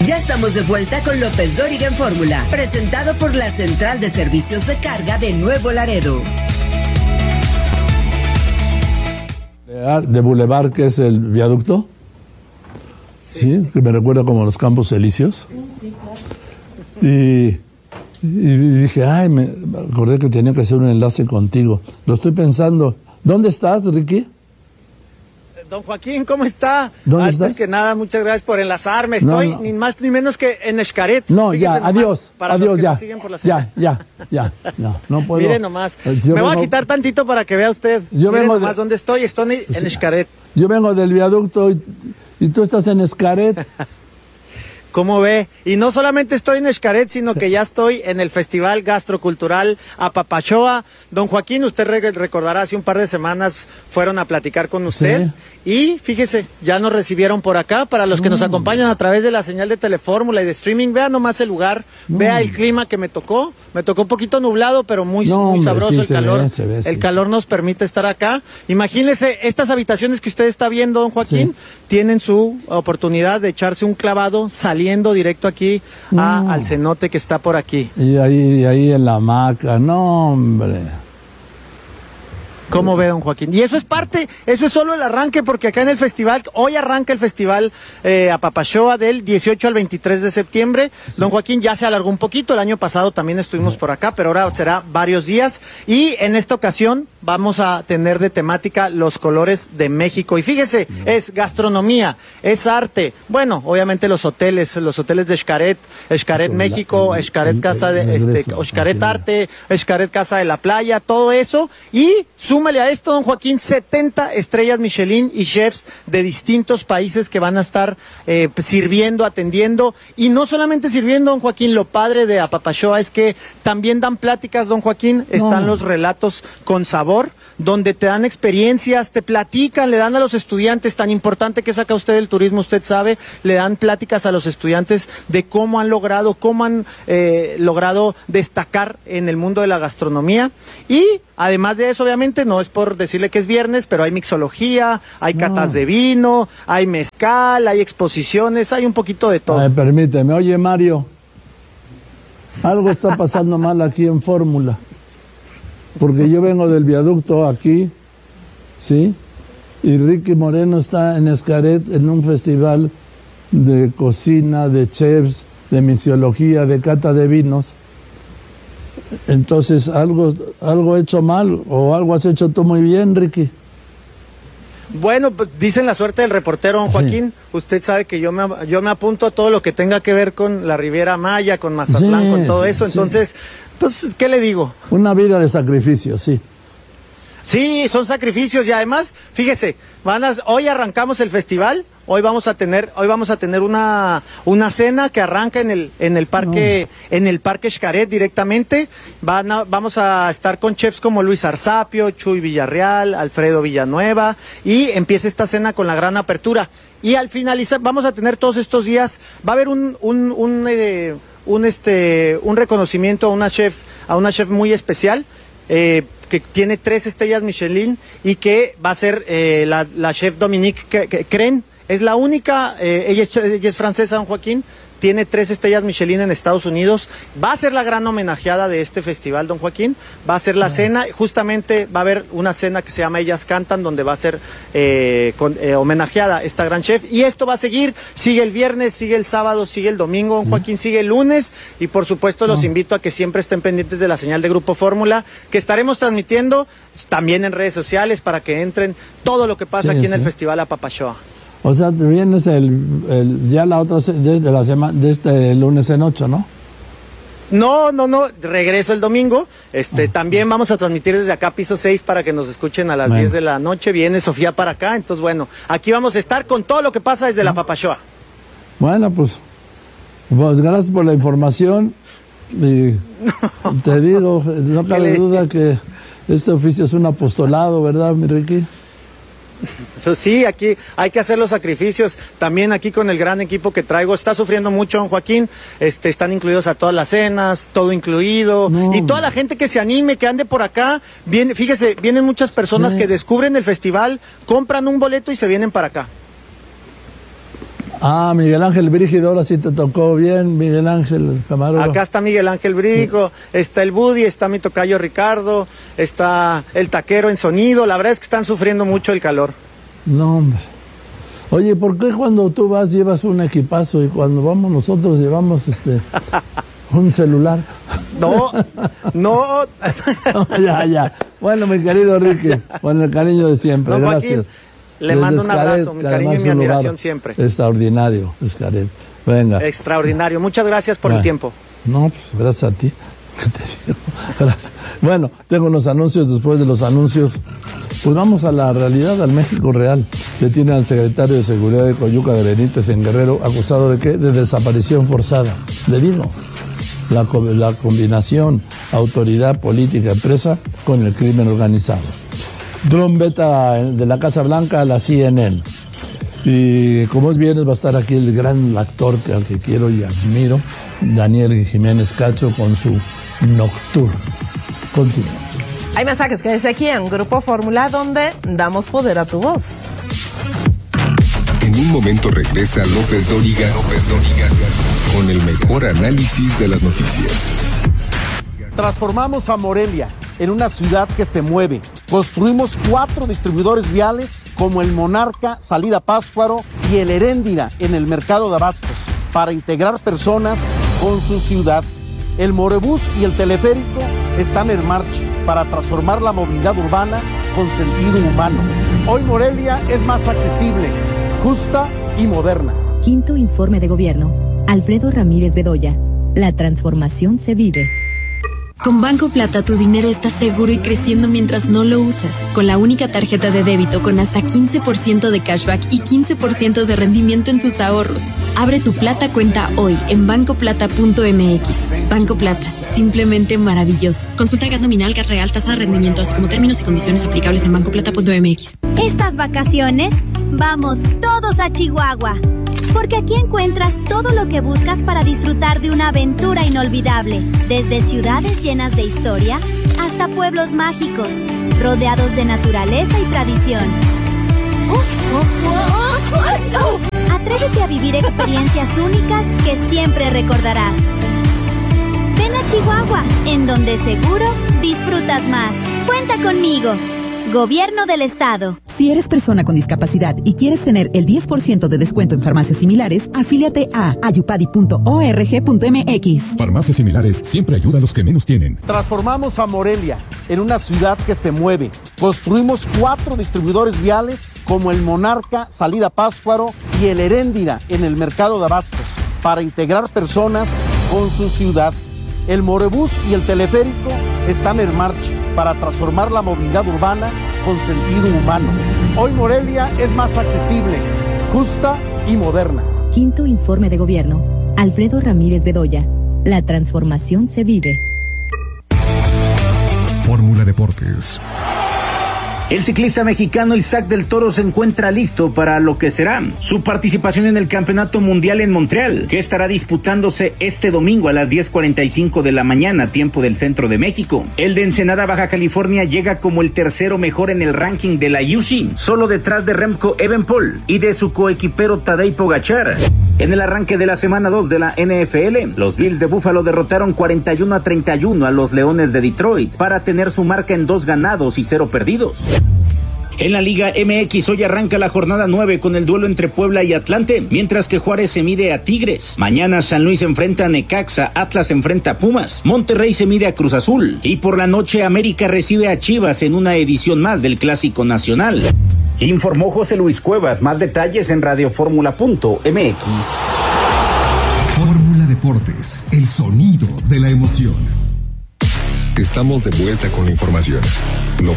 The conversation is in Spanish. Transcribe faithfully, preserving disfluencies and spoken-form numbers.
Ya estamos de vuelta con López Dóriga en Fórmula, presentado por la Central de Servicios de Carga de Nuevo Laredo. De Boulevard, que es el viaducto, sí, sí que me recuerda como los Campos Elíseos. Sí, claro. Y, y dije, ay, me acordé que tenía que hacer un enlace contigo. Lo estoy pensando. ¿Dónde estás, Ricky? Don Joaquín, ¿cómo está? ¿Dónde Antes estás? que nada, muchas gracias por enlazarme. Estoy No, no. ni más ni menos que en Xcaret. No, Fíjese ya, nomás, adiós, para adiós, los que ya, nos siguen por la ya, ya, ya, no, no puedo. Mire nomás, Yo me vengo, voy a quitar tantito para que vea usted. Yo Mire vengo nomás de- dónde estoy, estoy en Sí. Xcaret. Yo vengo del viaducto y, y tú estás en Xcaret. ¿Cómo ve? Y no solamente estoy en Xcaret, sino que ya estoy en el Festival Gastrocultural Apapachoa. Don Joaquín, usted re- recordará, hace un par de semanas fueron a platicar con usted. Sí. Y fíjese, ya nos recibieron por acá. Para los que nos acompañan a través de la señal de Telefórmula y de streaming, vea nomás el lugar, No. vea el clima que me tocó. Me tocó un poquito nublado, pero muy, No, muy hombre, sabroso sí, el se calor. ve, se ve, el sí. calor nos permite estar acá. Imagínese, estas habitaciones que usted está viendo, don Joaquín, Sí. tienen su oportunidad de echarse un clavado saliendo directo aquí a- No. al cenote que está por aquí. Y ahí, y ahí en la hamaca, no, hombre. ¿Cómo ve, don Joaquín? Y eso es parte, eso es solo el arranque, porque acá en el festival, hoy arranca el festival eh, Apapachoa del dieciocho al veintitrés de septiembre. Don Joaquín ya se alargó un poquito, el año pasado también estuvimos por acá, pero ahora será varios días. Y en esta ocasión vamos a tener de temática los colores de México. Y fíjese, es gastronomía, es arte. Bueno, obviamente los hoteles, los hoteles de Xcaret, Xcaret Con México, la- Xcaret el- Casa el- de, el este, egreso, Xcaret entiendo. Arte, Xcaret Casa de la Playa, todo eso. Y súmale a esto, don Joaquín, setenta estrellas Michelin y chefs de distintos países que van a estar eh, sirviendo, atendiendo. Y no solamente sirviendo, don Joaquín, lo padre de Apapachoa es que también dan pláticas, don Joaquín. Están No. los relatos con sabor, donde te dan experiencias, te platican, le dan a los estudiantes, tan importante que saca usted del turismo, usted sabe, le dan pláticas a los estudiantes de cómo han logrado, cómo han eh, logrado destacar en el mundo de la gastronomía. Y además de eso, obviamente, no es por decirle que es viernes, pero hay mixología, hay No. catas de vino, hay mezcal, hay exposiciones, hay un poquito de todo. Ay, permíteme, oye Mario, algo está pasando mal aquí en Fórmula, porque yo vengo del viaducto aquí, ¿sí? Y Ricky Moreno está en Xcaret en un festival de cocina, de chefs, de mixología, de cata de vinos. Entonces, algo, algo he hecho mal o algo has hecho tú muy bien, Ricky. Bueno, pues, dicen la suerte del reportero, don Joaquín. Usted sabe que yo me, yo me apunto a todo lo que tenga que ver con la Riviera Maya, con Mazatlán, Sí, con todo sí, eso. sí. Entonces, pues, ¿qué le digo? Una vida de sacrificio, sí. Sí, son sacrificios y además, fíjese, van a, hoy arrancamos el festival, hoy vamos a tener, hoy vamos a tener una, una cena que arranca en el, en el parque, en el parque Xcaret directamente. Van a- vamos a estar con chefs como Luis Arzapio, Chuy Villarreal, Alfredo Villanueva, y empieza esta cena con la gran apertura. Y al finalizar, vamos a tener todos estos días, va a haber un, un, un, eh, un, este, un reconocimiento a una chef, a una chef muy especial. eh, que tiene tres estrellas Michelin y que va a ser eh, la, la chef Dominique Cre- Cre- Cren. Es la única, eh, ella, es, ella es francesa, don Joaquín, tiene tres estrellas Michelin en Estados Unidos. Va a ser la gran homenajeada de este festival, don Joaquín. Va a ser la cena, justamente va a haber una cena que se llama Ellas Cantan, donde va a ser eh, con- eh, homenajeada esta gran chef. Y esto va a seguir, sigue el viernes, sigue el sábado, sigue el domingo, don Joaquín, sigue el lunes. Y por supuesto los invito a que siempre estén pendientes de la señal de Grupo Fórmula, que estaremos transmitiendo también en redes sociales para que entren todo lo que pasa Sí, aquí en el sí. Festival Apapachoa. O sea, te vienes el, el- ya la otra, se- desde la semana, de este lunes en ocho, ¿no? No, no, no, regreso el domingo. Este, también vamos a transmitir desde acá piso seis para que nos escuchen a las Bueno. diez de la noche. Viene Sofía para acá, entonces bueno, aquí vamos a estar con todo lo que pasa desde la Apapachoa. Bueno, pues, pues gracias por la información y te digo, no cabe le- duda que este oficio es un apostolado, ¿verdad, mi Ricky? Pues sí, aquí hay que hacer los sacrificios. También aquí con el gran equipo que traigo. Está sufriendo mucho, don Joaquín. Este, están incluidos a todas las cenas, todo incluido. No. Y toda la gente que se anime, que ande por acá. Viene, fíjese, vienen muchas personas Sí. que descubren el festival, compran un boleto y se vienen para acá. Ah, Miguel Ángel Brígido, ahora sí te tocó bien, Miguel Ángel, camarógrafo. Acá está Miguel Ángel Brígido, está el Buddy, está mi tocayo Ricardo, está el taquero en sonido. La verdad es que están sufriendo mucho el calor. No, hombre. Oye, ¿por qué cuando tú vas llevas un equipazo y cuando vamos nosotros llevamos este un celular? No, no. No, ya, ya. Bueno, mi querido Ricky, con el cariño de siempre, No, gracias. Joaquín, le mando un abrazo, mi cariño y mi admiración siempre. Extraordinario, Xcaret. Venga. Extraordinario. Muchas gracias por bueno, el tiempo. No, pues gracias a ti. ¿Qué te digo? Gracias. Bueno, tengo unos anuncios. Después de los anuncios, pues vamos a la realidad, al México real. Detienen al secretario de Seguridad de Coyuca de Benítez en Guerrero, acusado de qué? De desaparición forzada. Debido la, la combinación autoridad política empresa con el crimen organizado. Trump veta de la Casa Blanca a la C N N. Y como es viernes va a estar aquí el gran actor que, al que quiero y admiro, Daniel Jiménez Cacho, con su Nocturne. Continúa. Hay mensajes que dice aquí en Grupo Fórmula, donde damos poder a tu voz. En un momento regresa López Dóriga, López Dóriga, con el mejor análisis de las noticias. Transformamos a Morelia en una ciudad que se mueve. Construimos cuatro distribuidores viales como el Monarca, Salida Pátzcuaro y el Heréndira en el mercado de abastos para integrar personas con su ciudad. El Morebús y el teleférico están en marcha para transformar la movilidad urbana con sentido humano. Hoy Morelia es más accesible, justa y moderna. Quinto informe de gobierno. Alfredo Ramírez Bedoya. La transformación se vive. Con Banco Plata tu dinero está seguro y creciendo mientras no lo usas. Con la única tarjeta de débito con hasta quince por ciento de cashback y quince por ciento de rendimiento en tus ahorros. Abre tu Plata cuenta hoy en banco plata punto m x. Banco Plata, simplemente maravilloso. Consulta gas nominal, gas real, tasa de rendimiento, así como términos y condiciones aplicables en banco plata punto m x. Estas vacaciones, vamos todos a Chihuahua. Porque aquí encuentras todo lo que buscas para disfrutar de una aventura inolvidable. Desde ciudades llenas de historia hasta pueblos mágicos, rodeados de naturaleza y tradición. Atrévete a vivir experiencias únicas que siempre recordarás. Ven a Chihuahua, en donde seguro disfrutas más. Cuenta conmigo. Gobierno del Estado. Si eres persona con discapacidad y quieres tener el diez por ciento de descuento en farmacias similares, afíliate a ayupadi punto org punto m x. Farmacias similares siempre ayuda a los que menos tienen. Transformamos a Morelia en una ciudad que se mueve. Construimos cuatro distribuidores viales como el Monarca, Salida Pátzcuaro y el Heréndira en el mercado de abastos para integrar personas con su ciudad. El Morebús y el teleférico están en marcha para transformar la movilidad urbana con sentido humano. Hoy Morelia es más accesible, justa y moderna. Quinto informe de gobierno. Alfredo Ramírez Bedoya. La transformación se vive. Fórmula Deportes. El ciclista mexicano Isaac del Toro se encuentra listo para lo que será su participación en el Campeonato Mundial en Montreal, que estará disputándose este domingo a las diez cuarenta y cinco de la mañana, tiempo del centro de México. El de Ensenada, Baja California, llega como el tercero mejor en el ranking de la U C I, solo detrás de Remco Evenepoel y de su coequipero Tadej Pogačar. En el arranque de la semana dos de la N F L, los Bills de Buffalo derrotaron cuarenta y uno a treinta y uno a los Leones de Detroit para tener su marca en dos ganados y cero perdidos. En la Liga M X hoy arranca la jornada nueve con el duelo entre Puebla y Atlante, mientras que Juárez se mide a Tigres. Mañana San Luis enfrenta a Necaxa, Atlas enfrenta a Pumas, Monterrey se mide a Cruz Azul y por la noche América recibe a Chivas en una edición más del Clásico Nacional. Informó José Luis Cuevas. Más detalles en radioformula punto m x. Fórmula Deportes, el sonido de la emoción. Estamos de vuelta con la información. Lo